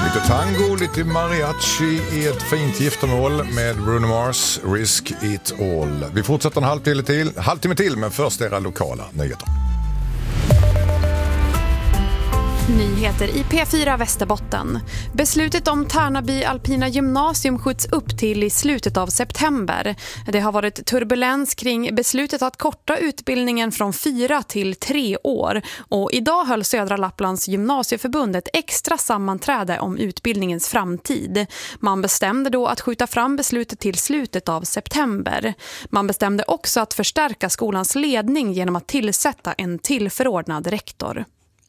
Lite tango, lite mariachi i ett fint giftermål med Bruno Mars, Risk It All. Vi fortsätter en halvtimme till, men först era lokala nyheter. Nyheter i P4 Västerbotten. Beslutet om Tärnaby Alpina Gymnasium skjuts upp till i slutet av september. Det har varit turbulens kring beslutet att korta utbildningen från 4 till 3 år. Och idag höll Södra Lapplands gymnasieförbund ett extra sammanträde om utbildningens framtid. Man bestämde då att skjuta fram beslutet till slutet av september. Man bestämde också att förstärka skolans ledning genom att tillsätta en tillförordnad rektor.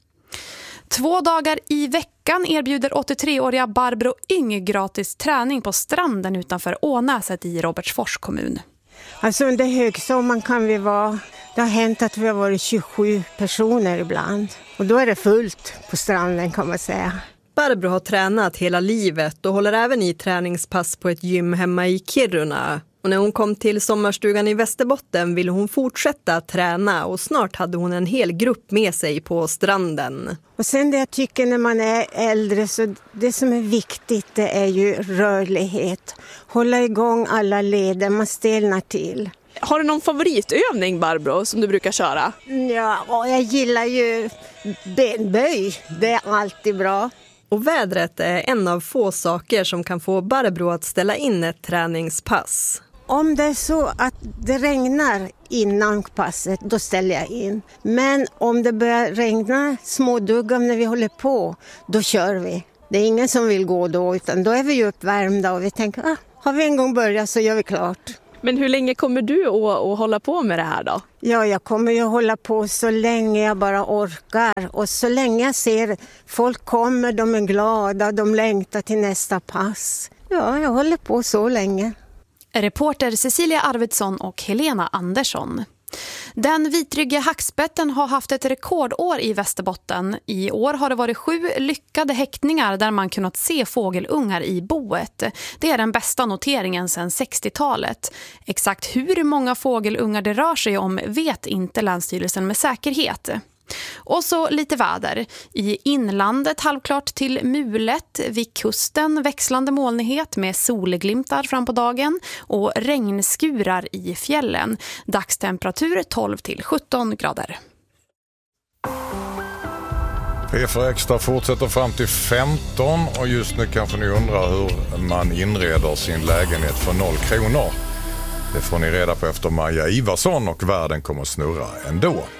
2 dagar i veckan erbjuder 83-åriga Barbro Yng gratis träning på stranden utanför Ånäset i Robertsfors kommun. Alltså under högsommaren kan vi vara, det har hänt att vi har varit 27 personer ibland. Och då är det fullt på stranden kan man säga. Barbro har tränat hela livet och håller även i träningspass på ett gym hemma i Kiruna. Och när hon kom till sommarstugan i Västerbotten ville hon fortsätta träna och snart hade hon en hel grupp med sig på stranden. Och sen det jag tycker när man är äldre så det som är viktigt det är ju rörlighet. Hålla igång alla leder, man stelnar till. Har du någon favoritövning Barbro som du brukar köra? Ja, jag gillar ju benböj, det är alltid bra. Och vädret är en av få saker som kan få Barbro att ställa in ett träningspass. Om det är så att det regnar innan passet, då ställer jag in. Men om det börjar regna småduggar när vi håller på, då kör vi. Det är ingen som vill gå då, utan då är vi ju uppvärmda och vi tänker, har vi en gång börjat så gör vi klart. Men hur länge kommer du att hålla på med det här då? Ja, jag kommer ju hålla på så länge jag bara orkar. Och så länge jag ser folk kommer, de är glada, de längtar till nästa pass. Ja, jag håller på så länge. Reporter Cecilia Arvidsson och Helena Andersson. Den vitryggiga hackspetten har haft ett rekordår i Västerbotten. I år har det varit 7 lyckade häckningar där man kunnat se fågelungar i boet. Det är den bästa noteringen sedan 60-talet. Exakt hur många fågelungar det rör sig om vet inte Länsstyrelsen med säkerhet. Och så lite väder. I inlandet halvklart till mulet, vid kusten växlande molnighet med solglimtar fram på dagen och regnskurar i fjällen. Dagstemperatur 12 till 17 grader. P4 Extra fortsätter fram till 15 och just nu kanske ni undrar hur man inreder sin lägenhet för 0 kronor. Det får ni reda på efter Maja Ivarsson och världen kommer snurra ändå.